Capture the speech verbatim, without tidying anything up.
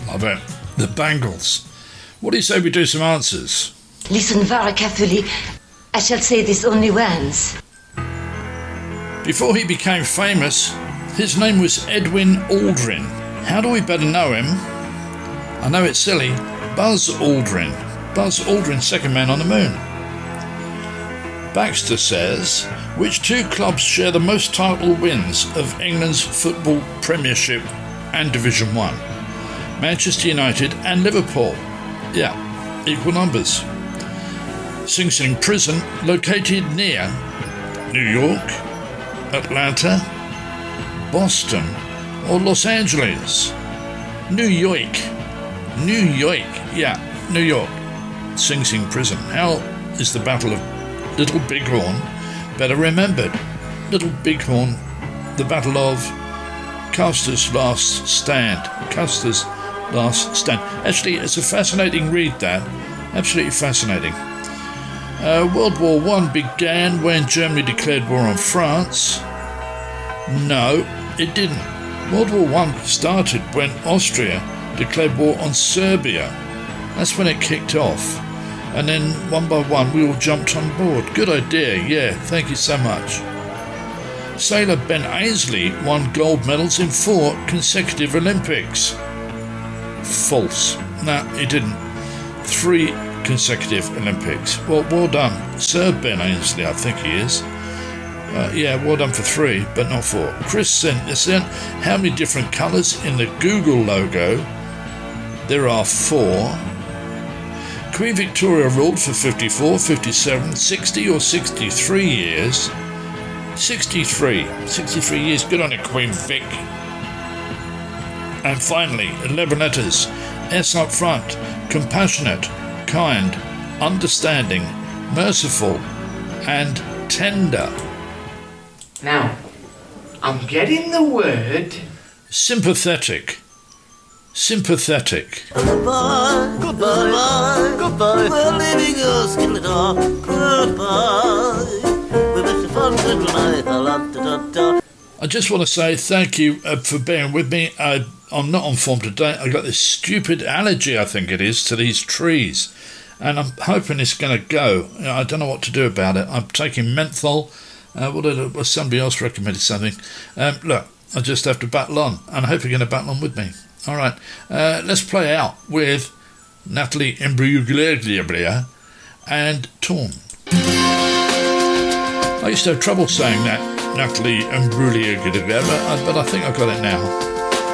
I bet. The Bangles. What do you say we do some answers? Listen very carefully. I shall say this only once. Before he became famous, his name was Edwin Aldrin. How do we better know him? I know it's silly. Buzz Aldrin. Buzz Aldrin, second man on the moon. Baxter says, which two clubs share the most title wins of England's football Premiership and Division One? Manchester United and Liverpool. Yeah, equal numbers. Sing Sing Prison, located near New York, Atlanta, Boston, or Los Angeles? New York. New York. Yeah, New York. Sing Sing Prison. How is the Battle of Little Bighorn better remembered? Little Bighorn, the Battle of Custer's Last Stand. Custer's Last Stand. Actually, it's a fascinating read, that. Absolutely fascinating. Uh, World War One began when Germany declared war on France. No, it didn't. World War One started when Austria declared war on Serbia. That's when it kicked off. And then one by one we all jumped on board. Good idea, yeah, thank you so much. Sailor Ben Ainslie won gold medals in four consecutive Olympics. False. No, he didn't. Three consecutive Olympics. Well, well done. Sir Ben Ainslie, I think he is. Uh, yeah, well done for three, but not four. Chris sent this in. How many different colours in the Google logo? There are four. Queen Victoria ruled for fifty-four, fifty-seven, sixty or sixty-three years. sixty-three. sixty-three years. Good on you, Queen Vic. And finally, eleven letters. S up front. Compassionate, kind, understanding, merciful, and tender. Now, I'm getting the word... Sympathetic. Sympathetic. Goodbye, goodbye, goodbye. We're leaving us in the dark. Goodbye. We wish you fun good night. I just want to say thank you uh, for bearing with me. I, I'm not on form today. I got this stupid allergy, I think it is, to these trees. And I'm hoping it's going to go. You know, I don't know what to do about it. I'm taking menthol. Uh, what did, well, somebody else recommended something. Um, look, I just have to battle on. And I hope you're going to battle on with me. All right, uh, let's play out with Natalie Imbruglia and Torn. I used to have trouble saying that, Natalie Imbruglia, but I think I got it now.